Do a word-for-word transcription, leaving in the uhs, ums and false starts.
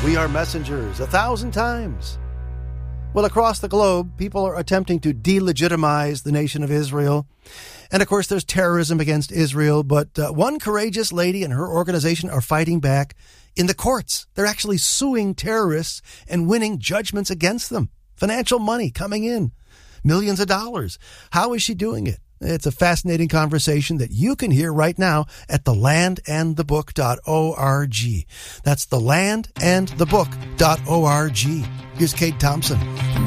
We are messengers a thousand times. Well, across the globe, people are attempting to delegitimize the nation of Israel. And of course, there's terrorism against Israel. But uh, one courageous lady and her organization are fighting back in the courts. They're actually suing terrorists and winning judgments against them. Financial money coming in. Millions of dollars. How is she doing it? It's a fascinating conversation that you can hear right now at the land and the book dot org. That's the land and the book dot org. Here's Kate Thompson.